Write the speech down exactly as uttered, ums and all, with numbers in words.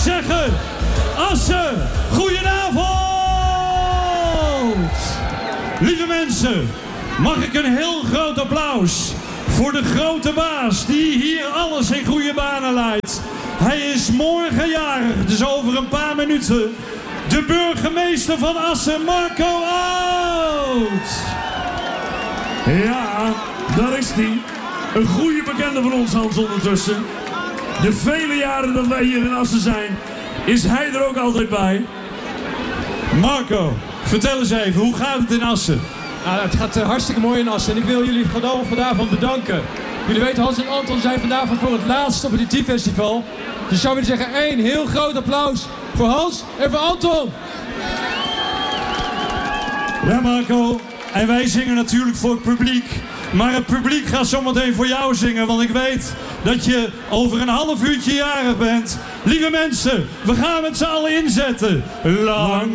zeggen, Assen, goedenavond! Lieve mensen, mag ik een heel groot applaus voor de grote baas die hier alles in goede banen leidt. Hij is morgen jarig, dus over een paar minuten. De burgemeester van Assen, Marco Oud. Ja, daar is hij. Een goede bekende van ons, Hans, ondertussen. De vele jaren dat wij hier in Assen zijn, is hij er ook altijd bij. Marco, vertel eens even, hoe gaat het in Assen? Nou, het gaat uh, hartstikke mooi in Assen en ik wil jullie vandaag bedanken. Jullie weten, Hans en Anton zijn vandaag voor het laatst op het I T-festival. Dus ik zou willen zeggen, één heel groot applaus voor Hans en voor Anton. Ja, Marco. En wij zingen natuurlijk voor het publiek. Maar het publiek gaat zometeen voor jou zingen. Want ik weet dat je over een half uurtje jarig bent. Lieve mensen, we gaan met z'n allen inzetten. Lang